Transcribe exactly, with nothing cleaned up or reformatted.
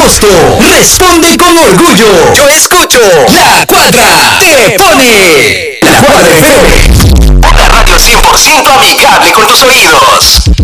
agosto. Responde con orgullo. Yo escucho. La Cuadra te pone. La Cuadra F M. Una radio cien por ciento amigable con tus oídos.